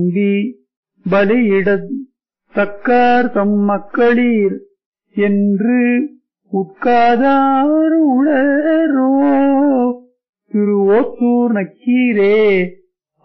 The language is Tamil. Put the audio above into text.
பலியிடத் தக்கார் தம் மக்களீர் என்று உட்காதார் உளரோ. திருவோத்தூர் நக்கீரே